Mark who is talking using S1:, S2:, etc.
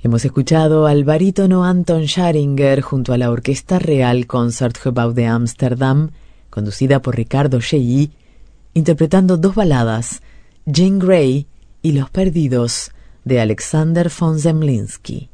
S1: Hemos escuchado al barítono Anton Scharinger junto a la Orquesta Real Concertgebouw de Ámsterdam, conducida por Ricardo Chailly, interpretando dos baladas, Jean Grey y Los Perdidos, de Alexander von Zemlinsky.